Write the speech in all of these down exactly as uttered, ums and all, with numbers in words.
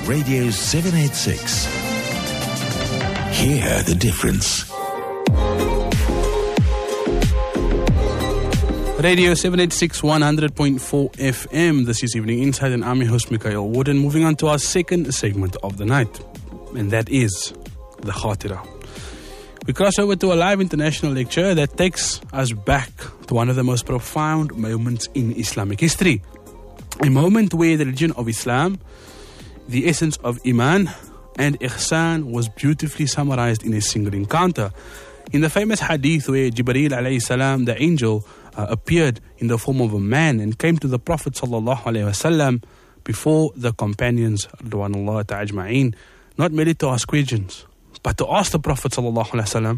Radio seven eighty-six. Hear the difference. Radio seven eighty-six, one hundred point four F M. This is Evening Insight, and I'm your host, Mikhail Warden. Moving on to our second segment of the night, and that is the Khatira. We cross over to a live international lecture that takes us back to one of the most profound moments in Islamic history. A moment where the religion of Islam, the essence of Iman and Ihsan, was beautifully summarized in a single encounter. In the famous hadith where Jibreel alayhi salam, the angel, uh, appeared in the form of a man and came to the Prophet sallallahu alaihi wasallam before the companions, radwanullah ta'ajma'een, not merely to ask questions, but to ask the Prophet sallallahu alaihi wasallam,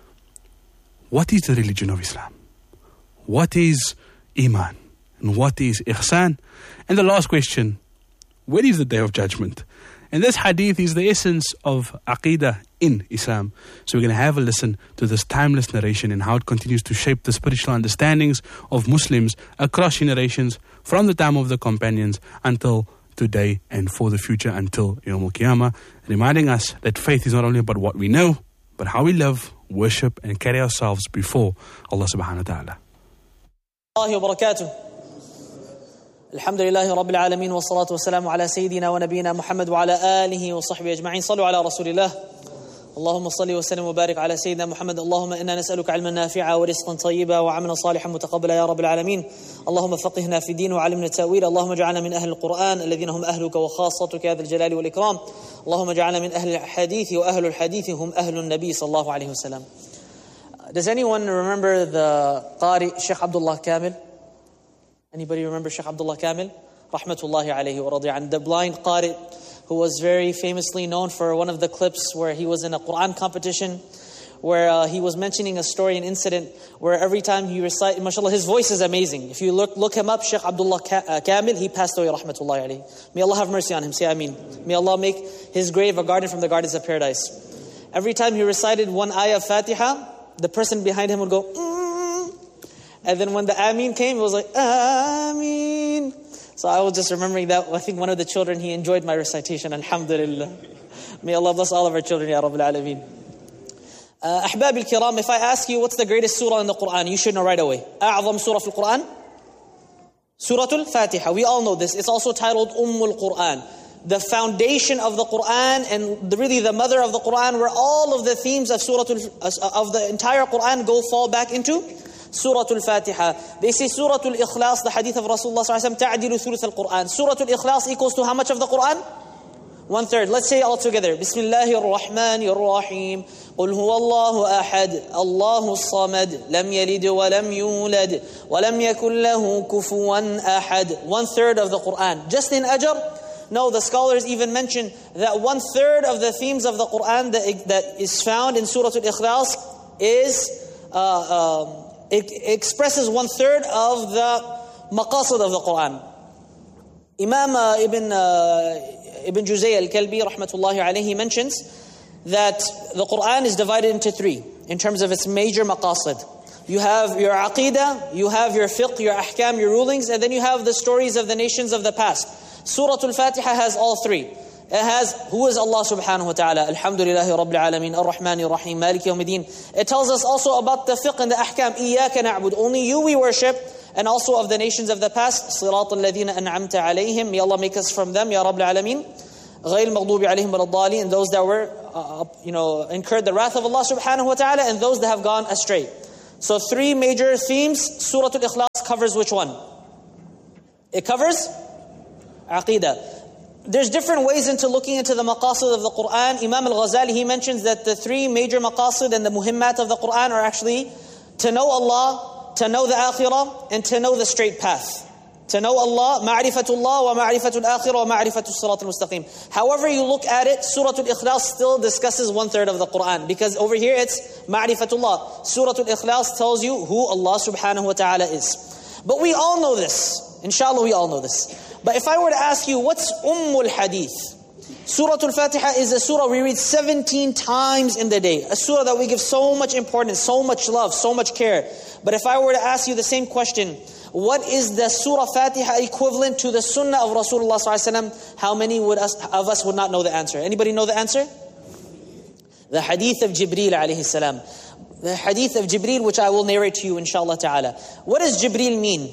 what is the religion of Islam? What is Iman? And what is Ihsan? And the last question, when is the Day of Judgment? And this hadith is the essence of Aqidah in Islam. So we're going to have a listen to this timeless narration and how it continues to shape the spiritual understandings of Muslims across generations from the time of the companions until today and for the future until Yawm al-Qiyamah, reminding us that faith is not only about what we know, but how we live, worship and carry ourselves before Allah subhanahu wa ta'ala. الله وبركاته. الحمد لله رب العالمين والصلاة والسلام على سيدنا ونبينا محمد وعلى آله وصحبه أجمعين. صلوا على رسول الله. اللهم صل وسلم وبارك على سيدنا محمد. اللهم إنا نسألك علما نافعا ورزقا طيبا وعملا صالحا متقبلا يا رب العالمين. اللهم فقهنا في الدين وعلمنا التأويل. اللهم اجعلنا من أهل القرآن الذين هم أهلك وخاصتك يا ذا الجلال والإكرام. اللهم اجعلنا من أهل الحديث وأهل الحديث هم أهل النبي صلى الله عليه وسلم. Does anyone remember the Qari Sheikh Abdullah Kamil? Anybody remember Sheikh Abdullah Kamil? Rahmatullahi alayhi wa radiya an. The blind Qari who was very famously known for one of the clips where he was in a Quran competition, where uh, he was mentioning a story, an incident, where every time he recited, mashallah, his voice is amazing. If you look look him up, Sheikh Abdullah Kamil, he passed away, rahmatullahi alayhi. May Allah have mercy on him, say ameen. May Allah make his grave a garden from the gardens of paradise. Every time he recited one ayah of Fatiha, the person behind him would go, mm. And then when the Ameen came, it was like, Ameen. So I was just remembering that. I think one of the children, he enjoyed my recitation, alhamdulillah. May Allah bless all of our children, ya Rabbil Alameen. Uh, Ahbab al-Kiram, if I ask you what's the greatest surah in the Quran, you should know right away. A'zam surah fil Quran? Surah al-Fatiha. We all know this. It's also titled Umm al-Quran. The foundation of the Quran and the, really the mother of the Quran, where all of the themes of surah al, of the entire Quran go fall back into Surah Al-Fatiha. They say Surah Al-Ikhlas, the hadith of Rasulullah sallallahu alaihi wasallam, ta'adilu thuluth al-Quran. Surah Al-Ikhlas equals to how much of the Quran? One third. Let's say it all together. Bismillahir Rahmanir Rahim. Qul huwa Allahu ahad, Allahu samad, lam yalid wa lam yulad, wa lam yakul lahu kufuwan ahad. One third of the Quran. Just in ajr? No, the scholars even mention that one third of the themes of the Quran that, that is found in Surah Al-Ikhlas is uh, um, it expresses one third of the maqasid of the Quran. Imam uh, Ibn uh, Ibn Juzay al-Kalbi rahmatullahi alayhi mentions that the Quran is divided into three in terms of its major maqasid. You have your aqidah, you have your fiqh, your ahkam, your rulings, and then you have the stories of the nations of the past. Surah Al-Fatiha has all three. It has, who is Allah subhanahu wa ta'ala? Alhamdulillahi Rabbil Alameen, Ar-Rahmani Ar-Rahim, Maliki Yawmiddin. It tells us also about the fiqh and the ahkam. Iyaka na'bud, only you we worship. And also of the nations of the past. Sirat al-ladhina an'amta alayhim. May Allah make us from them, Ya Rabbil Alameen. Ghayr maghdubi alayhim wal-dhalin. And those that were, uh, you know, incurred the wrath of Allah subhanahu wa ta'ala. And those that have gone astray. So three major themes. Surah Al-Ikhlas covers which one? It covers Aqidah. There's different ways into looking into the maqasid of the Quran. Imam al-Ghazali, he mentions that the three major maqasid and the muhimmat of the Quran are actually to know Allah, to know the akhirah, and to know the straight path. To know Allah, ma'rifatullah wa ma'rifatul akhirah wa ma'rifatul sirat al-mustaqim. However you look at it, Surah Al-Ikhlas still discusses one third of the Quran. Because over here it's ma'rifatullah. Surah Al-Ikhlas tells you who Allah subhanahu wa ta'ala is. But we all know this. Inshallah we all know this. But if I were to ask you, what's Ummul Hadith? Surah Al-Fatiha is a surah we read seventeen times in the day. A surah that we give so much importance, so much love, so much care. But if I were to ask you the same question, What is the Surah Fatiha equivalent to the Sunnah of Rasulullah sallallahu alaihi wasallam? How many would us, of us would not know the answer? Anybody know the answer? The Hadith of Jibreel alayhi salam. The Hadith of Jibreel, which I will narrate to you inshallah ta'ala. What does Jibreel mean?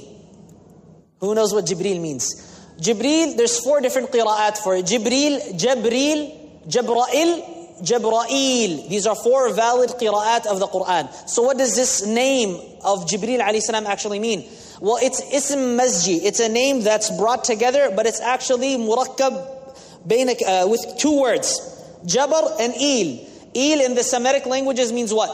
Who knows what Jibreel means? Jibreel, there's four different qira'at for it. Jibreel, Jabreel, Jabra'il, Jabra'il. These are four valid qira'at of the Quran. So what does this name of Jibreel alayhi salam actually mean? Well, it's ism masji. It's a name that's brought together, but it's actually murakkab uh, with two words. Jabr and Il. Il in the Semitic languages means what?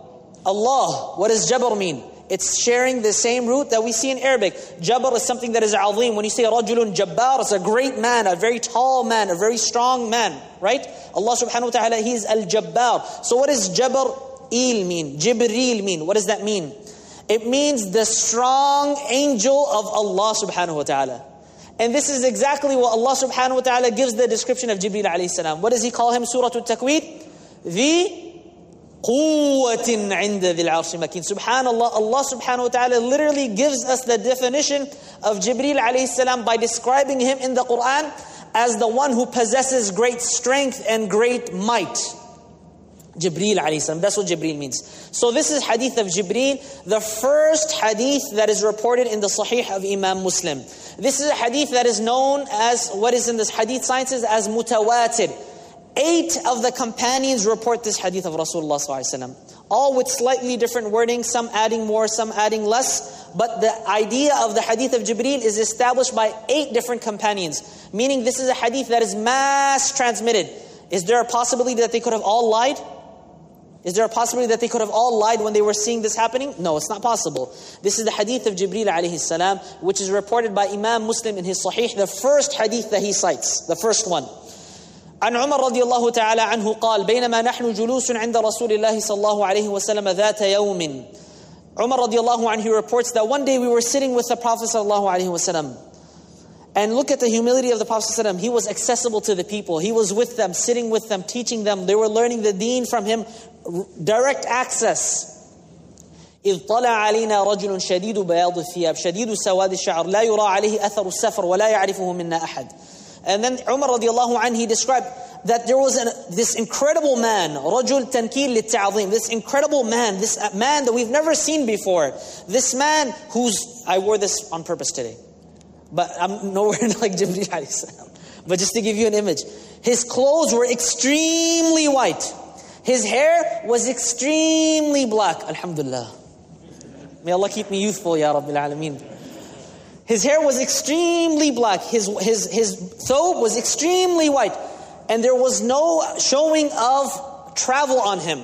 Allah. What does Jabr mean? It's sharing the same root that we see in Arabic. Jabr is something that is azim. When you say rajulun jabbar, it's a great man, a very tall man, a very strong man, right? Allah subhanahu wa ta'ala, He is al-jabbar. So what does Jabr-il mean? Jibreel mean? What does that mean? It means the strong angel of Allah subhanahu wa ta'ala. And this is exactly what Allah subhanahu wa ta'ala gives the description of Jibreel alayhi salam. What does He call him? Surah At-Takwir. The قُوَّةٍ عِنْدَ ذِي الْعَرْشِ مَكِينٍ. Subhanallah, Allah subhanahu wa ta'ala literally gives us the definition of Jibreel alayhi salam by describing him in the Quran as the one who possesses great strength and great might. Jibreel alayhi salam, that's what Jibreel means. So this is hadith of Jibreel, the first hadith that is reported in the Sahih of Imam Muslim. This is a hadith that is known as, what is in this hadith sciences, as mutawatir. Eight of the companions report this hadith of Rasulullah sallallahu alaihi wasallam, all with slightly different wording, some adding more, some adding less. But the idea of the hadith of Jibreel is established by eight different companions, meaning this is a hadith that is mass transmitted. Is there a possibility that they could have all lied? Is there a possibility that they could have all lied when they were seeing this happening? No, it's not possible. This is the hadith of Jibreel alayhi salam, which is reported by Imam Muslim in his Sahih, the first hadith that he cites, the first one. عن عمر رضي الله تعالى عنه قال بينما نحن جلوس عند رسول الله صلى الله عليه وسلم ذات يوم. Umar رضي الله عنه reports that one day we were sitting with the Prophet صلى الله عليه وسلم. And look at the humility of the Prophet صلى الله عليه وسلم. He was accessible to the people. He was with them, sitting with them, teaching them. They were learning the deen from him. Direct access. إذ طلع علينا رجل شديد بياض الثياب شديد سواد الشعر لا يرى عليه أثر السفر ولا يعرفه منا أحد. And then Umar radiallahu anhu, he described that there was an, this incredible man, رجل تنكير للتعظيم, this incredible man, this man that we've never seen before. This man who's, I wore this on purpose today, but I'm nowhere like Jibreel alayhi salam. But just to give you an image, his clothes were extremely white. His hair was extremely black. Alhamdulillah. May Allah keep me youthful, Ya Rabbil Alameen. His hair was extremely black. His, his, his thobe was extremely white. And there was no showing of travel on him.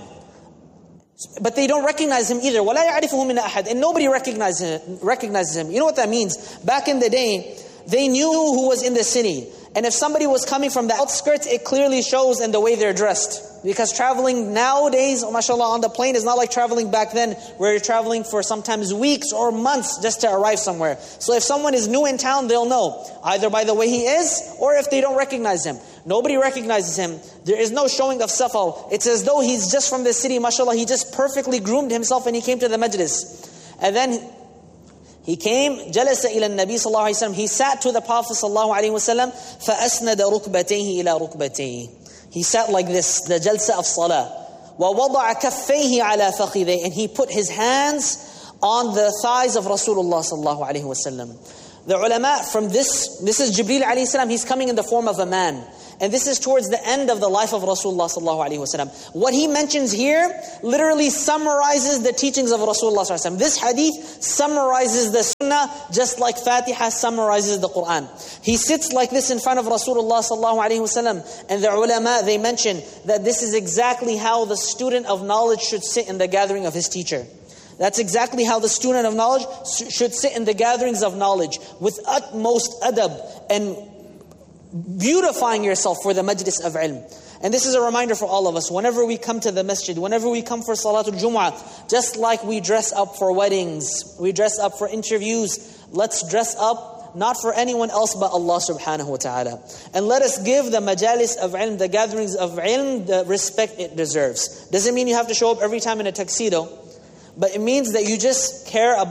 But they don't recognize him either. وَلَا يَعْرِفُهُ مِنَ أَحَدٍ. And nobody recognizes him, recognizes him. You know what that means? Back in the day, they knew who was in the city. And if somebody was coming from the outskirts, it clearly shows in the way they're dressed. Because traveling nowadays, oh, mashallah, on the plane is not like traveling back then, where you're traveling for sometimes weeks or months just to arrive somewhere. So if someone is new in town, they'll know, either by the way he is, or if they don't recognize him. Nobody recognizes him. There is no showing of safar. It's as though he's just from the city, mashallah, he just perfectly groomed himself and he came to the majlis. And then he came, جلس إلى النبي صلى الله عليه وسلم. He sat to the Prophet صلى الله عليه وسلم. فأسند ركبتيه إلى ركبتيه. He sat like this, the jalsa of salah. ووضع كفيه على فخذيه. And he put his hands on the thighs of Rasulullah صلى الله عليه وسلم. The ulama from this, this is Jibreel alayhi salam. He's coming in the form of a man. And this is towards the end of the life of Rasulullah sallallahu alaihi wasallam. What he mentions here literally summarizes the teachings of Rasulullah sallallahu alaihi wasallam. This hadith summarizes the sunnah just like Fatiha summarizes the Quran. He sits like this in front of Rasulullah sallallahu alaihi wasallam, and the ulama, they mention that this is exactly how the student of knowledge should sit in the gathering of his teacher. That's exactly how the student of knowledge should sit in the gatherings of knowledge, with utmost adab and beautifying yourself for the majlis of ilm. And this is a reminder for all of us. Whenever we come to the masjid, whenever we come for Salatul Jumu'ah, just like we dress up for weddings, we dress up for interviews, let's dress up not for anyone else but Allah subhanahu wa ta'ala. And let us give the majalis of ilm, the gatherings of ilm, the respect it deserves. Doesn't mean you have to show up every time in a tuxedo, but it means that you just care about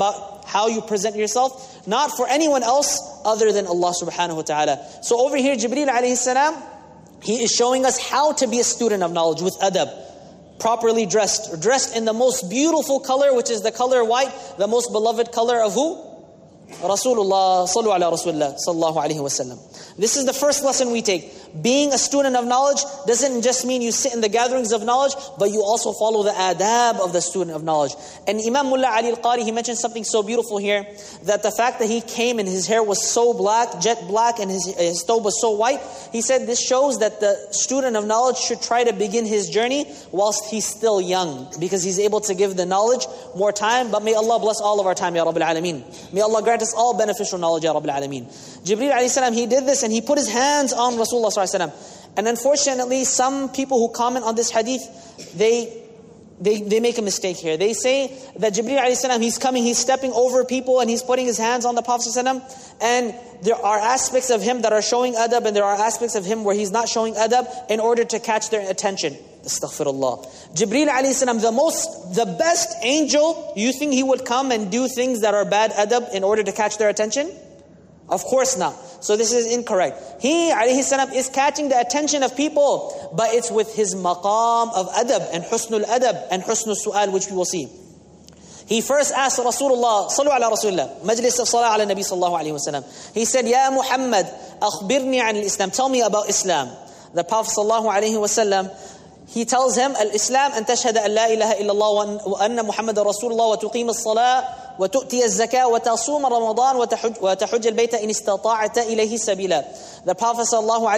how you present yourself, not for anyone else other than Allah subhanahu wa ta'ala. So over here, Jibreel alayhi salam, he is showing us how to be a student of knowledge with adab. Properly dressed, dressed in the most beautiful color, which is the color white, the most beloved color of who? Rasulullah, sallu ala Rasulullah, sallallahu alayhi wa sallam. This is the first lesson we take. Being a student of knowledge doesn't just mean you sit in the gatherings of knowledge, but you also follow the adab of the student of knowledge. And Imam Mullah Ali al-Qari, he mentioned something so beautiful here, that the fact that he came and his hair was so black, jet black, and his, his thobe was so white, he said this shows that the student of knowledge should try to begin his journey whilst he's still young, because he's able to give the knowledge more time. But may Allah bless all of our time, Ya Rabbil Alameen. May Allah grant us all beneficial knowledge, Ya Rabbil Alameen. Jibreel alayhi salam, he did this and he put his hands on Rasulullah sallallahu alayhi wa sallam. And unfortunately, some people who comment on this hadith, they they they make a mistake here. They say that Jibreel alayhi salam, he's coming, he's stepping over people and he's putting his hands on the Prophet sallallahu alayhi wa sallam. And there are aspects of him that are showing adab, and there are aspects of him where he's not showing adab in order to catch their attention. Astaghfirullah. Jibreel alayhi salam, the most, the best angel, you think he would come and do things that are bad adab in order to catch their attention? Of course not. So this is incorrect. He, alayhi salam, is catching the attention of people, but it's with his maqam of adab and husnul adab and husnul su'al, which we will see. He first asked Rasulullah, sallu ala Rasulullah, majlis of salah ala Nabi sallallahu alayhi wa sallam. He said, Ya Muhammad, akhbirni an al-Islam. Tell me about Islam. The Prophet sallallahu alayhi wa sallam, he tells him, al-Islam an tashhada an la ilaha illallah wa anna Muhammad Rasulullah wa tuqim as-salah وَتُؤْتِيَ الزَّكَاةَ وَتَصُومَ رَمَضَانَ وَتَحُجَّ الْبَيْتَ إِنِ اسْتَطَعْتَ إِلَيْهِ سَبِيلًا. The Prophet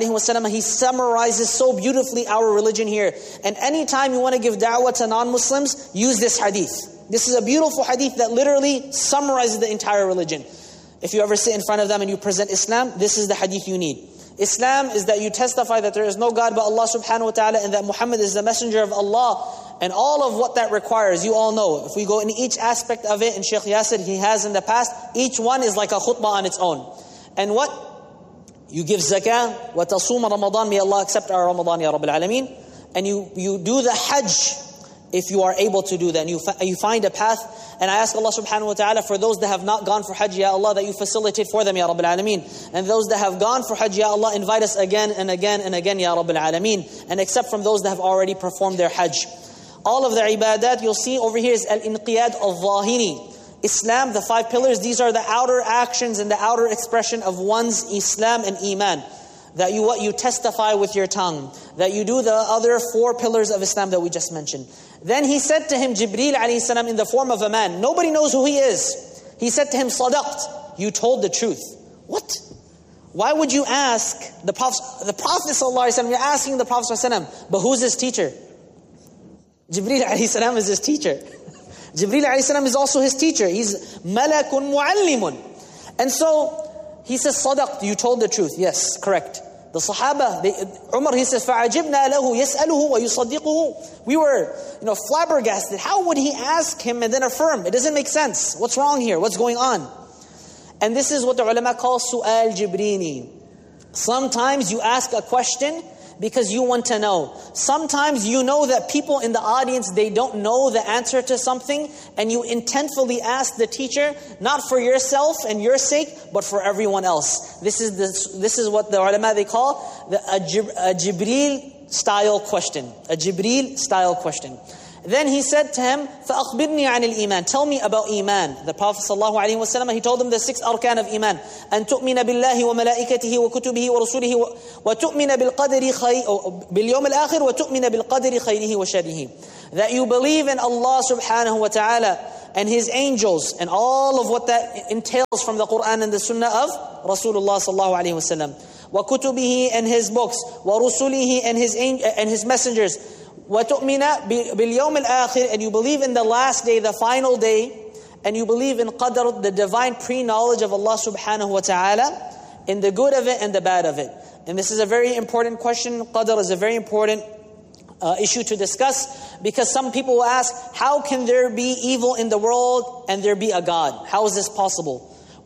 ﷺ, he summarizes so beautifully our religion here. And anytime you want to give da'wah to non-Muslims, use this hadith. This is a beautiful hadith that literally summarizes the entire religion. If you ever sit in front of them and you present Islam, this is the hadith you need. Islam is that you testify that there is no God but Allah subhanahu wa ta'ala, and that Muhammad is the messenger of Allah. And all of what that requires, you all know. If we go in each aspect of it, and Shaykh Yasir, he has in the past, each one is like a khutbah on its own. And what? You give zakah, وَتَصُومَ Ramadan, may Allah accept our Ramadan, Ya Rabbil Alameen. And you, you do the hajj, if you are able to do that. And you, you find a path. And I ask Allah subhanahu wa ta'ala, for those that have not gone for hajj, Ya Allah, that you facilitate for them, Ya Rabbil Alameen. And those that have gone for hajj, Ya Allah, invite us again and again and again, Ya Rabbil Alameen. And accept from those that have already performed their hajj. All of the ibadat you'll see over here is al-inqiyad al-zahiri. Islam, the five pillars, these are the outer actions and the outer expression of one's Islam and Iman. That you what you testify with your tongue. That you do the other four pillars of Islam that we just mentioned. Then he said to him, Jibreel alayhi salam, in the form of a man. Nobody knows who he is. He said to him, Sadaqt, you told the truth. What? Why would you ask the Prophet, the Prophet sallallahu alayhi wa sallam, you're asking the Prophet sallallahu alayhi wa sallam, but who's his teacher? Jibreel alayhi salam is his teacher. Jibreel alayhi salam is also his teacher. He's malakun muallimun. And so he says, Sadaqt, you told the truth. Yes, correct. The Sahaba, they, Umar, he says, فَعَجِبْنَا لَهُ يَسْأَلُهُ وَيُصَدِّقُهُ. We were, you know, flabbergasted. How would he ask him and then affirm? It doesn't make sense. What's wrong here? What's going on? And this is what the ulama call su'al jibrini. Sometimes you ask a question because you want to know. Sometimes you know that people in the audience, they don't know the answer to something, and you intentfully ask the teacher, not for yourself and your sake, but for everyone else. This is the, this is what the ulama, they call the, a, Jib, a Jibreel style question. A Jibreel style question. Then he said to him, فَأَخْبِرْنِي عَنِ الْإِيمَانِ. Tell me about Iman. The Prophet ﷺ, he told him the six arkan of Iman. أَن تُؤْمِنَ بِاللَّهِ وَمَلَائِكَتِهِ وَكُتُبِهِ وَرُسُلِهِ وَتُؤْمِنَ بِالْقَدْرِ خَيْرِهِ بِالْيَوْمِ الْآخِرِ وَتُؤْمِنَ بِالْقَدْرِ خَيْرِهِ وَشَرِّهِ. That you believe in Allah subhanahu wa ta'ala and His angels and all of what that entails from the Quran and the Sunnah of Rasulullah sallallahu alayhi wa sallam. وَكُتُبِهِ and His books. وَرُسُلِهِ and His, and His messengers. وَتُؤْمِنَ بِالْيَوْمِ الْآخِرِ, and you believe in the last day, the final day, and you believe in qadr, the divine pre-knowledge of Allah subhanahu wa ta'ala, in the good of it and the bad of it. And this is a very important question. Qadr is a very important uh, issue to discuss, because some people will ask, how can there be evil in the world and there be a God? How is this possible?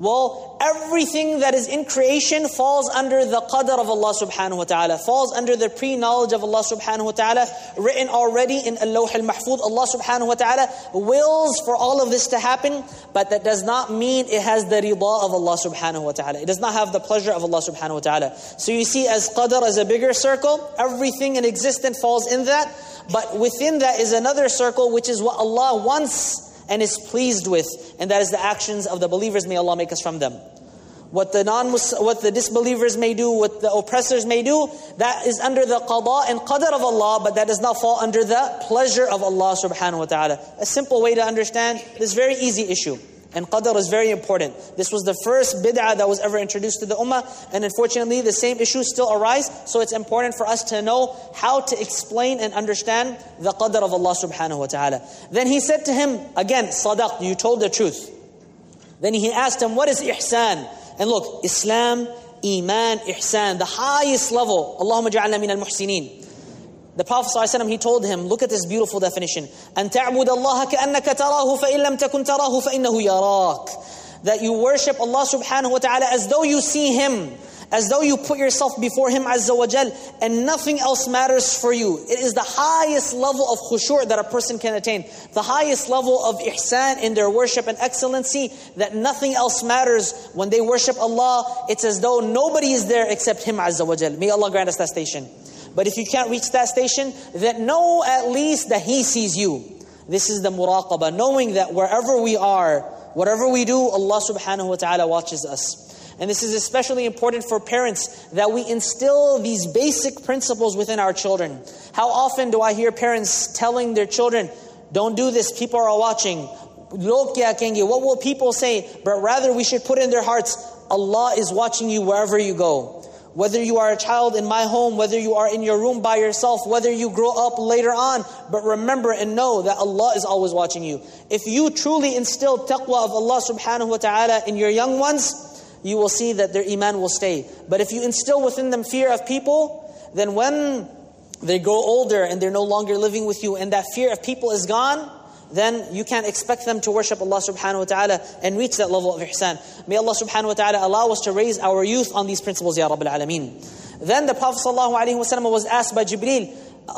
Well, everything that is in creation falls under the qadr of Allah subhanahu wa ta'ala, falls under the pre-knowledge of Allah subhanahu wa ta'ala, written already in Al-Lawh al-Mahfuz. Allah subhanahu wa ta'ala wills for all of this to happen, but that does not mean it has the rida of Allah subhanahu wa ta'ala. It does not have the pleasure of Allah subhanahu wa ta'ala. So you see, as qadr as a bigger circle, everything in existence falls in that, but within that is another circle, which is what Allah wants and is pleased with, and that is the actions of the believers. May Allah make us from them. What the non what the disbelievers may do, what the oppressors may do, that is under the qada and qadr of Allah, but that does not fall under the pleasure of Allah subhanahu wa ta'ala. A simple way to understand this very easy issue. And qadr is very important. This was the first bid'ah that was ever introduced to the ummah, and unfortunately the same issues still arise. So it's important for us to know how to explain and understand the qadr of Allah subhanahu wa ta'ala. Then he said to him, again, sadaq, you told the truth. Then he asked him, what is ihsan? And look, Islam, iman, ihsan, the highest level. Allahumma ja'alna min al-muhsinin. The Prophet ﷺ, he told him, look at this beautiful definition. أَن تَعْبُدَ اللَّهَ كَأَنَّكَ تَرَاهُ فَإِن لَمْ تَكُنْ تَرَاهُ فَإِنَّهُ يَرَاكَ. That you worship Allah subhanahu wa ta'ala as though you see Him, as though you put yourself before Him azza wa jal, and nothing else matters for you. It is the highest level of khushu' that a person can attain. The highest level of ihsan in their worship and excellency, that nothing else matters. When they worship Allah, it's as though nobody is there except Him azza wa jal. May Allah grant us that station. But if you can't reach that station, then know at least that He sees you. This is the muraqabah, knowing that wherever we are, whatever we do, Allah subhanahu wa ta'ala watches us. And this is especially important for parents, that we instill these basic principles within our children. How often do I hear parents telling their children, don't do this, people are watching. Log kya kenge, what will people say? But rather we should put in their hearts, Allah is watching you wherever you go. Whether you are a child in my home, whether you are in your room by yourself, whether you grow up later on, but remember and know that Allah is always watching you. If you truly instill taqwa of Allah subhanahu wa ta'ala in your young ones, you will see that their iman will stay. But if you instill within them fear of people, then when they grow older and they're no longer living with you, and that fear of people is gone, then you can't expect them to worship Allah subhanahu wa ta'ala and reach that level of ihsan. May Allah subhanahu wa ta'ala allow us to raise our youth on these principles, Ya Rabbil Alameen. Then the Prophet sallallahu alaihi wasallam was asked by Jibreel,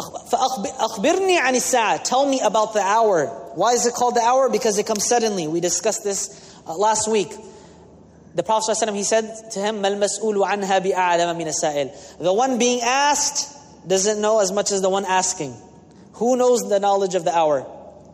أَخْبِرْنِي عَنِ السَّاعَةِ, tell me about the hour. Why is it called the hour? Because it comes suddenly. We discussed this uh, last week. The Prophet sallallahu alaihi wasallam, he said to him, مَا الْمَسْئُولُ عَنْهَا بِأَعْلَمَ مِنَ السَّائِلِ. The one being asked doesn't know as much as the one asking. Who knows the knowledge of the hour?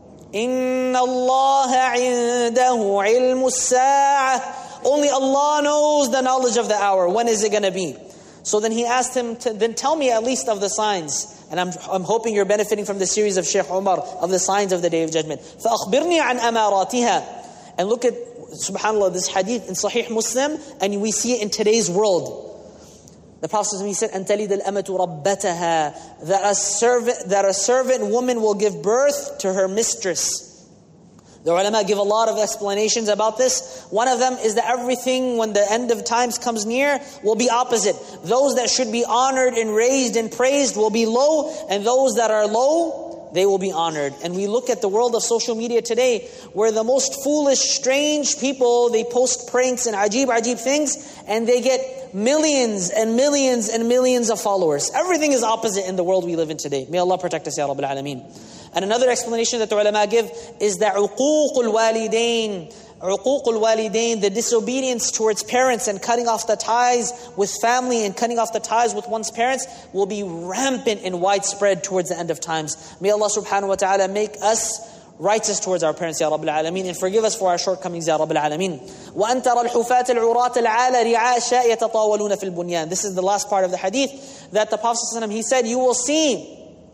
إِنَّ اللَّهَ عِنْدَهُ عِلْمُ السَّاعَةِ. Only Allah knows the knowledge of the hour. When is it going to be? So then he asked him, to, then tell me at least of the signs. And I'm, I'm hoping you're benefiting from the series of Shaykh Umar, of the signs of the Day of Judgment. فَأَخْبِرْنِي عَنْ أَمَارَاتِهَا. And look at, subhanAllah, this hadith in Sahih Muslim, and we see it in today's world. The Prophet, he said, أَن تَلِدَ الْأَمَةُ رَبَّتَهَا. That a servant, that a servant woman will give birth to her mistress. The ulama give a lot of explanations about this. One of them is that everything, when the end of times comes near, will be opposite. Those that should be honored and raised and praised will be low, and those that are low, they will be honored. And we look at the world of social media today, where the most foolish, strange people, they post pranks and ajib, ajib things, and they get millions and millions and millions of followers. Everything is opposite in the world we live in today. May Allah protect us, Ya Rabbil Alameen. And another explanation that the ulama give is that uququl walidain, uququl walidain, the disobedience towards parents and cutting off the ties with family and cutting off the ties with one's parents will be rampant and widespread towards the end of times. May Allah subhanahu wa ta'ala make us righteous towards our parents, Ya Rabbil Alameen, and forgive us for our shortcomings, Ya Rabbil Alameen. وَأَن تَرَى الْحُفَاةَ الْعُرَاةَ الْعَالَ رِعَاءَ الشَّاءِ يَتَطَاوَلُونَ فِي الْبُنْيَانِ. This is the last part of the hadith that the Prophet ﷺ, he said, you will see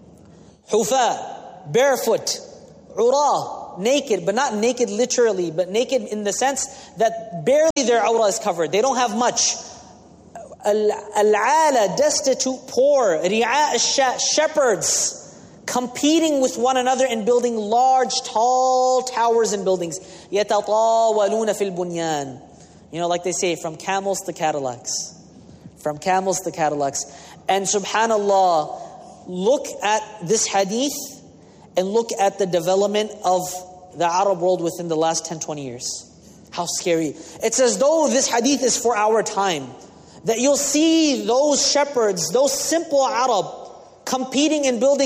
hufa, barefoot, urah, naked, but not naked literally, but naked in the sense that barely their awrah is covered. They don't have much. Al-ala, destitute, poor, ri'a ash-sha, shepherds, competing with one another and building large, tall towers and buildings. يَتَطَاوَلُونَ فِي الْبُنْيَانِ. You know, like they say, from camels to Cadillacs. From camels to Cadillacs. And subhanallah, look at this hadith and look at the development of the Arab world within the last ten, twenty years. How scary. It's as though this hadith is for our time. That you'll see those shepherds, those simple Arab, competing in building